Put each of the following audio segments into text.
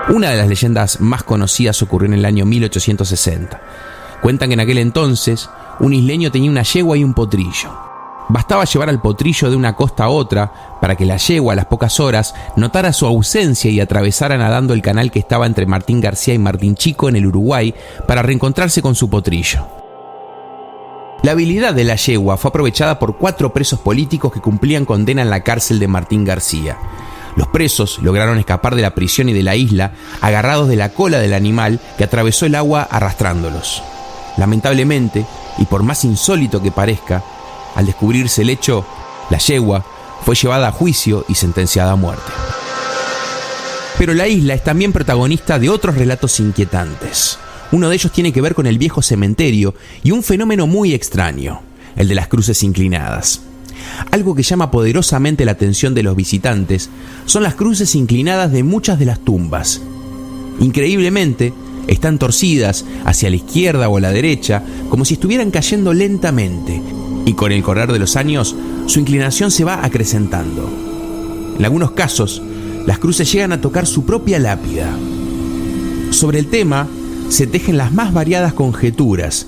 Una de las leyendas más conocidas ocurrió en el año 1860. Cuentan que en aquel entonces un isleño tenía una yegua y un potrillo. Bastaba llevar al potrillo de una costa a otra para que la yegua a las pocas horas notara su ausencia y atravesara nadando el canal que estaba entre Martín García y Martín Chico en el Uruguay para reencontrarse con su potrillo. La habilidad de la yegua fue aprovechada por 4 presos políticos que cumplían condena en la cárcel de Martín García. Los presos lograron escapar de la prisión y de la isla agarrados de la cola del animal que atravesó el agua arrastrándolos. Lamentablemente, y por más insólito que parezca, al descubrirse el hecho, la yegua fue llevada a juicio y sentenciada a muerte. Pero la isla es también protagonista de otros relatos inquietantes. Uno de ellos tiene que ver con el viejo cementerio y un fenómeno muy extraño, el de las cruces inclinadas. Algo que llama poderosamente la atención de los visitantes son las cruces inclinadas de muchas de las tumbas. Increíblemente, están torcidas hacia la izquierda o a la derecha, como si estuvieran cayendo lentamente, y con el correr de los años, su inclinación se va acrecentando. En algunos casos, las cruces llegan a tocar su propia lápida. Sobre el tema, se tejen las más variadas conjeturas.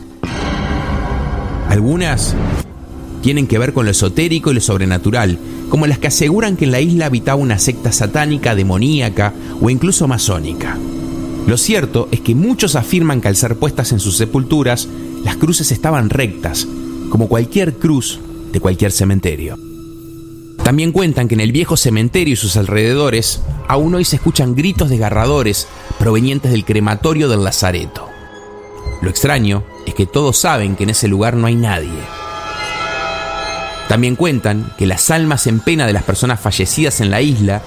Algunas tienen que ver con lo esotérico y lo sobrenatural, como las que aseguran que en la isla habitaba una secta satánica, demoníaca o incluso masónica. Lo cierto es que muchos afirman que al ser puestas en sus sepulturas, las cruces estaban rectas, como cualquier cruz de cualquier cementerio. También cuentan que en el viejo cementerio y sus alrededores, aún hoy se escuchan gritos desgarradores provenientes del crematorio del Lazareto. Lo extraño es que todos saben que en ese lugar no hay nadie. También cuentan que las almas en pena de las personas fallecidas en la isla